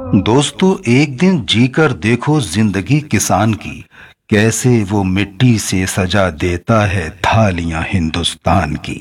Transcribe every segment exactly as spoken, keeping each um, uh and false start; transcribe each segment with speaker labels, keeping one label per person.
Speaker 1: दोस्तों, एक दिन जीकर देखो जिंदगी किसान की, कैसे वो मिट्टी से सजा देता है थालियां हिंदुस्तान की।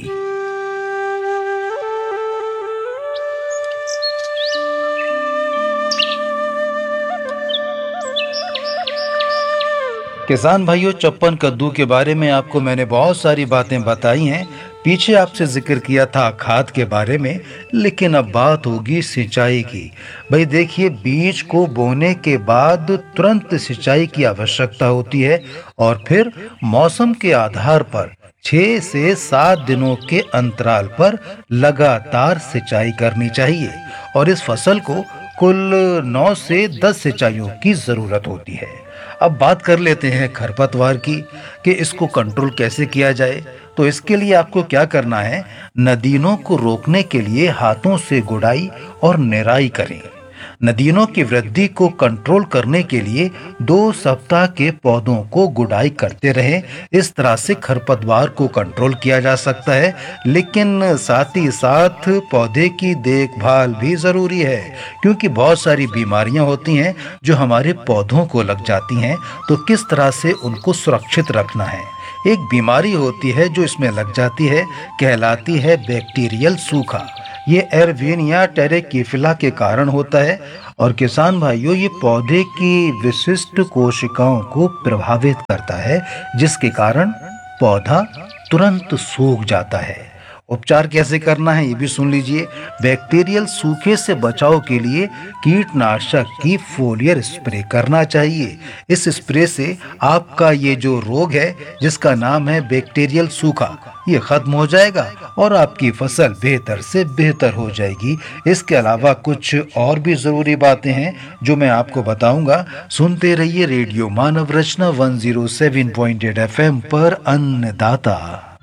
Speaker 1: किसान भाइयों, चप्पन कद्दू के बारे में आपको मैंने बहुत सारी बातें बताई हैं। पीछे आपसे जिक्र किया था खाद के बारे में, लेकिन अब बात होगी सिंचाई की। भाई देखिए, बीज को बोने के बाद तुरंत सिंचाई की आवश्यकता होती है और फिर मौसम के आधार पर छह से सात दिनों के अंतराल पर लगातार सिंचाई करनी चाहिए। और इस फसल को कुल नौ से दस सिंचाइयों की ज़रूरत होती है। अब बात कर लेते हैं खरपतवार की, कि इसको कंट्रोल कैसे किया जाए। तो इसके लिए आपको क्या करना है, नदीनों को रोकने के लिए हाथों से गुड़ाई और निराई करें। नदीनों की वृद्धि को कंट्रोल करने के लिए दो सप्ताह के पौधों को गुड़ाई करते रहें। इस तरह से खरपतवार को कंट्रोल किया जा सकता है, लेकिन साथ ही साथ पौधे की देखभाल भी ज़रूरी है, क्योंकि बहुत सारी बीमारियां होती हैं जो हमारे पौधों को लग जाती हैं। तो किस तरह से उनको सुरक्षित रखना है। एक बीमारी होती है जो इसमें लग जाती है, कहलाती है बैक्टीरियल सूखा। ये एरवीनिया टेरेकीफिला के कारण होता है। और किसान भाइयों, ये पौधे की विशिष्ट कोशिकाओं को प्रभावित करता है, जिसके कारण पौधा तुरंत सूख जाता है। उपचार कैसे करना है ये भी सुन लीजिए। बैक्टीरियल सूखे से बचाव के लिए कीटनाशक की फोलियर स्प्रे करना चाहिए। इस स्प्रे से आपका ये जो रोग है, जिसका नाम है बैक्टीरियल सूखा, ये खत्म हो जाएगा और आपकी फसल बेहतर से बेहतर हो जाएगी। इसके अलावा कुछ और भी जरूरी बातें हैं जो मैं आपको बताऊंगा। सुनते रहिए रेडियो मानव रचना one zero seven point eight F M पर अन्नदाता।